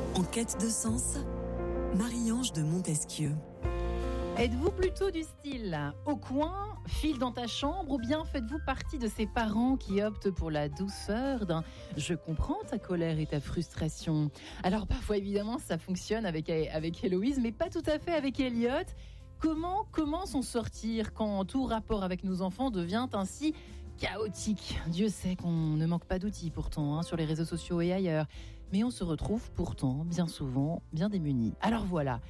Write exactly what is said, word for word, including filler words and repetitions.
En quête de sens, Marie-Ange de Montesquieu. Êtes-vous plutôt du style au coin, file dans ta chambre, ou bien faites-vous partie de ces parents qui optent pour la douceur d'un « je comprends ta colère et ta frustration ». Alors parfois évidemment ça fonctionne avec, avec Héloïse, mais pas tout à fait avec Elliot. Comment, comment s'en sortir quand tout rapport avec nos enfants devient ainsi chaotique? Dieu sait qu'on ne manque pas d'outils pourtant hein, sur les réseaux sociaux et ailleurs, mais on se retrouve pourtant bien souvent bien démunis. Alors voilà.